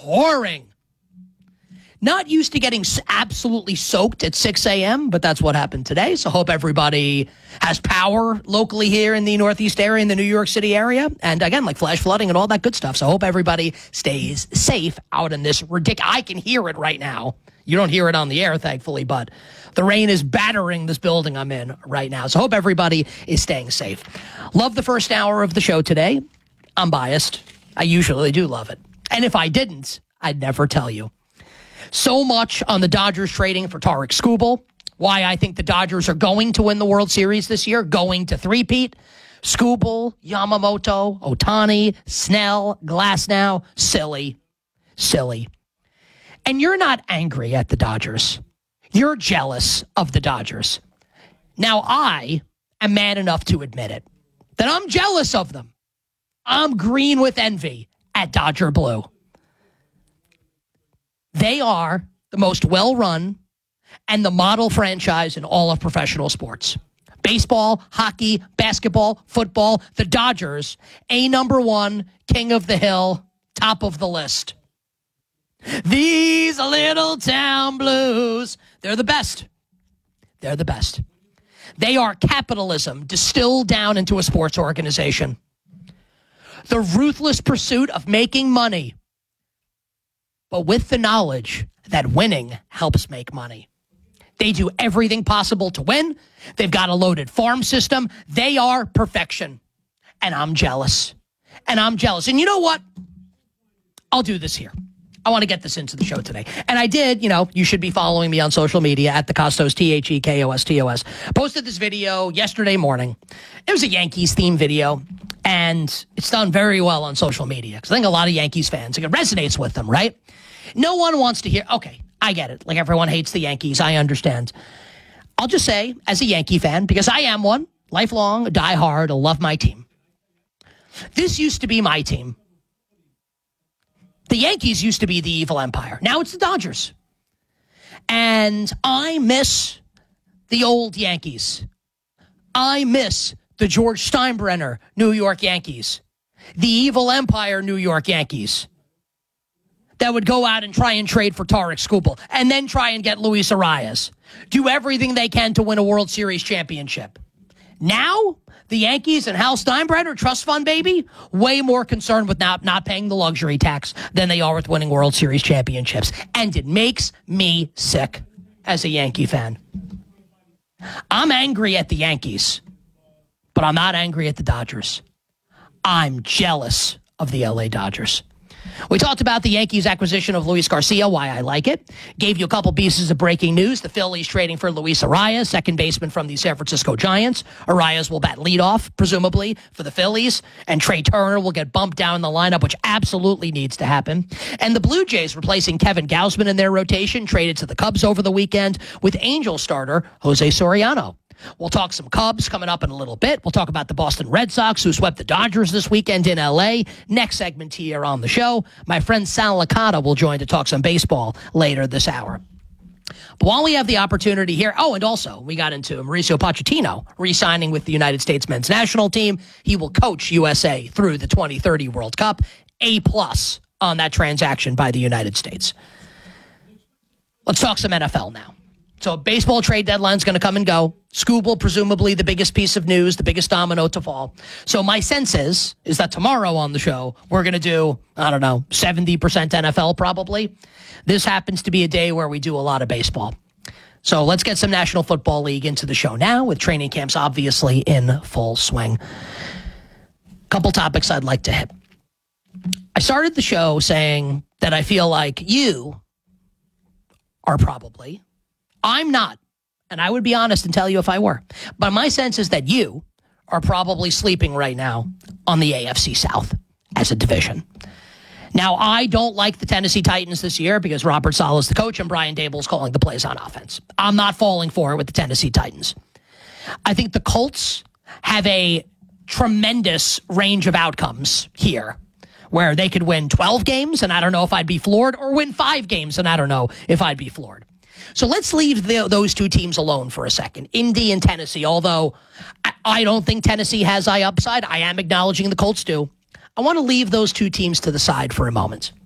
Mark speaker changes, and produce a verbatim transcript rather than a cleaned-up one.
Speaker 1: pouring. Not used to getting absolutely soaked at six a.m., but that's what happened today. So hope everybody has power locally here in the Northeast area, in the New York City area. And again, like flash flooding and all that good stuff. So hope everybody stays safe out in this ridiculous. I can hear it right now. You don't hear it on the air, thankfully, but the rain is battering this building I'm in right now. So hope everybody is staying safe. Love the first hour of the show today. I'm biased. I usually do love it. And if I didn't, I'd never tell you. So much on the Dodgers trading for Tarik Skubal. Why I think the Dodgers are going to win the World Series this year, going to three-peat. Skubal, Yamamoto, Ohtani, Snell, Glasnow. Silly. Silly. And you're not angry at the Dodgers. You're jealous of the Dodgers. Now, I am man enough to admit it, that I'm jealous of them. I'm green with envy at Dodger Blue. They are the most well-run and the model franchise in all of professional sports. Baseball, hockey, basketball, football, the Dodgers, a number one, king of the hill, top of the list. These little town blues, they're the best. They're the best. They are capitalism distilled down into a sports organization. The ruthless pursuit of making money, but with the knowledge that winning helps make money. They do everything possible to win. They've got a loaded farm system. They are perfection. And I'm jealous. And I'm jealous. And you know what? I'll do this here. I want to get this into the show today. And I did, you know, you should be following me on social media at the Costos, T H E K O S T O S. Posted this video yesterday morning. It was a Yankees theme video, and it's done very well on social media because I think a lot of Yankees fans, like, it resonates with them, right? No one wants to hear, okay, I get it. Like, everyone hates the Yankees. I understand. I'll just say, as a Yankee fan, because I am one, lifelong, diehard, I love my team. This used to be my team. The Yankees used to be the evil empire. Now it's the Dodgers. And I miss the old Yankees. I miss the George Steinbrenner New York Yankees. The evil empire New York Yankees that would go out and try and trade for Tarik Skubal and then try and get Luis Arias. Do everything they can to win a World Series championship. Now, the Yankees and Hal Steinbrenner, trust fund baby, way more concerned with not, not paying the luxury tax than they are with winning World Series championships. And it makes me sick as a Yankee fan. I'm angry at the Yankees, but I'm not angry at the Dodgers. I'm jealous of the L A Dodgers. We talked about the Yankees' acquisition of Luis Garcia, why I like it. Gave you a couple pieces of breaking news. The Phillies trading for Luis Arias, second baseman from the San Francisco Giants. Arias will bat leadoff, presumably, for the Phillies. And Trey Turner will get bumped down in the lineup, which absolutely needs to happen. And the Blue Jays replacing Kevin Gausman in their rotation, traded to the Cubs over the weekend with Angel starter Jose Soriano. We'll talk some Cubs coming up in a little bit. We'll talk about the Boston Red Sox, who swept the Dodgers this weekend in L A. Next segment here on the show, my friend Sal Licata will join to talk some baseball later this hour. But while we have the opportunity here, oh, and also we got into Mauricio Pochettino re-signing with the United States men's national team. He will coach U S A through the twenty thirty World Cup. A plus on that transaction by the United States. Let's talk some N F L now. So baseball trade deadline's going to come and go. Skubal, presumably the biggest piece of news, the biggest domino to fall. So my sense is, is that tomorrow on the show, we're going to do, I don't know, seventy percent N F L probably. This happens to be a day where we do a lot of baseball. So let's get some National Football League into the show now, with training camps obviously in full swing. Couple topics I'd like to hit. I started the show saying that I feel like you are probably... I'm not, and I would be honest and tell you if I were. But my sense is that you are probably sleeping right now on the A F C South as a division. Now, I don't like the Tennessee Titans this year because Robert Saleh's the coach and Brian Daboll's calling the plays on offense. I'm not falling for it with the Tennessee Titans. I think the Colts have a tremendous range of outcomes here, where they could win twelve games, and I don't know if I'd be floored, or win five games, and I don't know if I'd be floored. So let's leave the, those two teams alone for a second. Indy and Tennessee, although I, I don't think Tennessee has high upside, I am acknowledging the Colts do. I want to leave those two teams to the side for a moment.